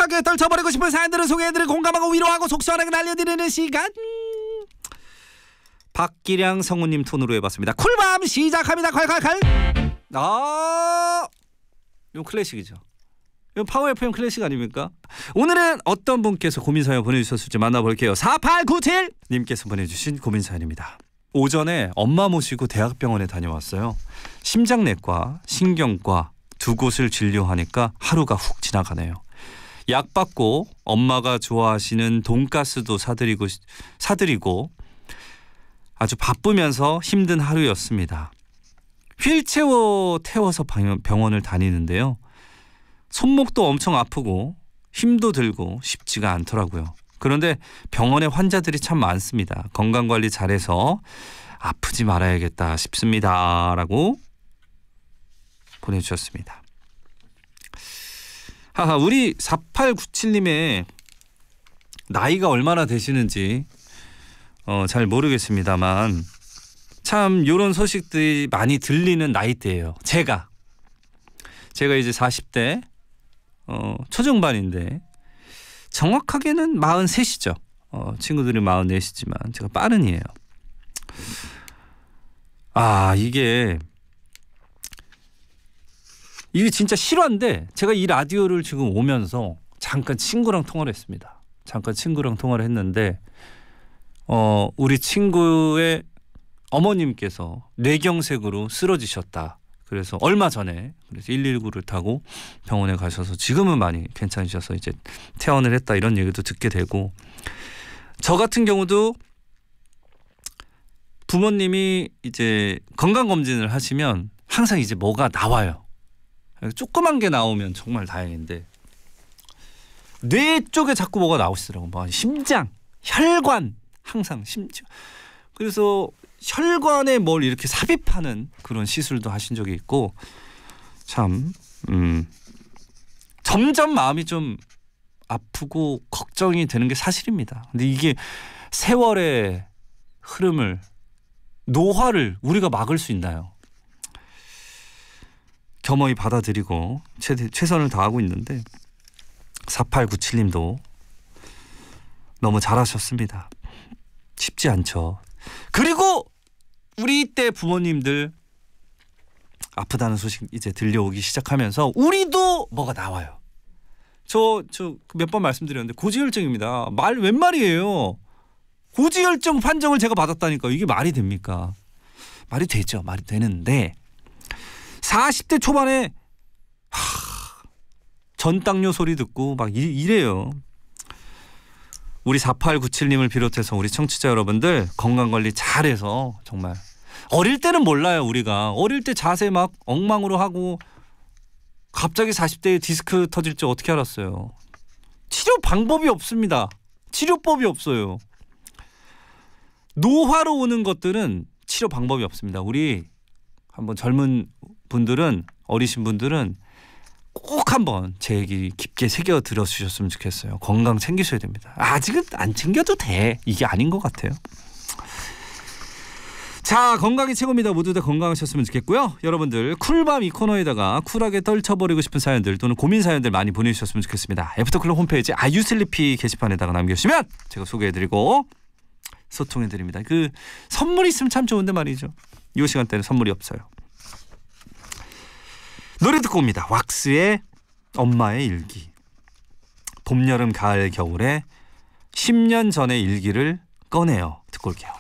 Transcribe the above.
쿨하게 떨쳐버리고 싶은 사연들을 소개해드리고 공감하고 위로하고 속 시원하게 날려드리는 시간. 박기량 성우님 톤으로 해봤습니다. 쿨밤 시작합니다. 콸콸콸. 이건 클래식이죠. 이건 파워 FM 클래식 아닙니까? 오늘은 어떤 분께서 고민사연 보내주셨을지 만나볼게요. 4897님께서 보내주신 고민사연입니다. 오전에 엄마 모시고 대학병원에 다녀왔어요. 심장내과, 신경과 두 곳을 진료하니까 하루가 훅 지나가네요. 약 받고 엄마가 좋아하시는 돈가스도 사드리고 아주 바쁘면서 힘든 하루였습니다. 휠체어 태워서 병원을 다니는데요. 손목도 엄청 아프고 힘도 들고 쉽지가 않더라고요. 그런데 병원에 환자들이 참 많습니다. 건강관리 잘해서 아프지 말아야겠다 싶습니다. 라고 보내주셨습니다. 우리 4897님의 나이가 얼마나 되시는지 잘 모르겠습니다만 참 이런 소식들이 많이 들리는 나이대예요. 제가 이제 40대 초중반인데 정확하게는 43이죠. 친구들이 44이지만 제가 빠른이에요. 이게 진짜 실화인데 제가 이 라디오를 지금 오면서 잠깐 친구랑 통화를 했습니다. 했는데 우리 친구의 어머님께서 뇌경색으로 쓰러지셨다. 그래서 얼마 전에 119를 타고 병원에 가셔서 지금은 많이 괜찮으셔서 이제 퇴원을 했다 이런 얘기도 듣게 되고, 저 같은 경우도 부모님이 이제 건강검진을 하시면 항상 이제 뭐가 나와요. 조그만 게 나오면 정말 다행인데 뇌 쪽에 자꾸 뭐가 나오시더라고요. 심장, 혈관 항상 심장. 그래서 혈관에 뭘 이렇게 삽입하는 그런 시술도 하신 적이 있고 참 점점 마음이 좀 아프고 걱정이 되는 게 사실입니다. 근데 이게 세월의 흐름을, 노화를 우리가 막을 수 있나요? 겸허히 받아들이고 최선을 다하고 있는데 4897님도 너무 잘하셨습니다. 쉽지 않죠. 그리고 우리 때 부모님들 아프다는 소식 이제 들려오기 시작하면서 우리도 뭐가 나와요. 저 몇 번 말씀드렸는데 고지혈증입니다. 웬 말이에요. 고지혈증 판정을 제가 받았다니까. 이게 말이 됩니까? 말이 되죠. 말이 되는데 40대 초반에 전당뇨 소리 듣고 막 이래요. 우리 4897님을 비롯해서 우리 청취자 여러분들 건강관리 잘해서, 정말 어릴 때는 몰라요. 우리가 어릴 때 자세 막 엉망으로 하고 갑자기 40대에 디스크 터질 줄 어떻게 알았어요. 치료 방법이 없습니다. 치료법이 없어요. 노화로 오는 것들은 치료 방법이 없습니다. 우리 한번 젊은 분들은, 어리신 분들은 꼭 한번 제 얘기 깊게 새겨 들어주셨으면 좋겠어요. 건강 챙기셔야 됩니다. 아직은 안 챙겨도 돼. 이게 아닌 것 같아요. 자, 건강이 최고입니다. 모두 다 건강하셨으면 좋겠고요. 여러분들 쿨밤 이 코너에다가 쿨하게 떨쳐버리고 싶은 사연들 또는 고민 사연들 많이 보내주셨으면 좋겠습니다. 애프터클럽 홈페이지 아유슬리피 게시판에다가 남겨주시면 제가 소개해드리고 소통해드립니다. 그 선물이 있으면 참 좋은데 말이죠. 이 시간대는 선물이 없어요. 노래 듣고 옵니다. 왁스의 엄마의 일기. 봄, 여름, 가을, 겨울에 10년 전의 일기를 꺼내요. 듣고 올게요.